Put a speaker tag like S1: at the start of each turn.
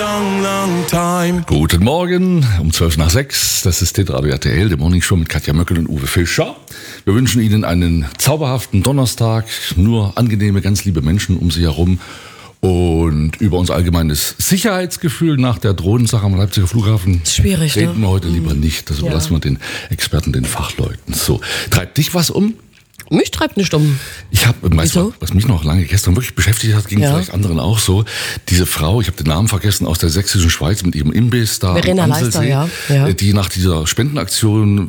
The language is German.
S1: long, long time.
S2: Guten Morgen, um 6:12. Das ist Radio RTL, der Morning Show mit Katja Möckel und Uwe Fischer. Wir wünschen Ihnen einen zauberhaften Donnerstag, nur angenehme, ganz liebe Menschen um Sie herum. Und über unser allgemeines Sicherheitsgefühl nach der Drohnensache am Leipziger Flughafen
S3: schwierig,
S2: reden wir heute lieber nicht. Das überlassen wir den Experten, den Fachleuten. So, treibt dich was um?
S3: Mich treibt nicht um.
S2: Ich habe, was mich noch lange gestern wirklich beschäftigt hat, ging vielleicht anderen auch so. Diese Frau, ich habe den Namen vergessen, aus der sächsischen Schweiz mit ihrem Imbiss da
S3: Verena
S2: am
S3: Leister,
S2: Amselsee,
S3: ja.
S2: die nach dieser Spendenaktion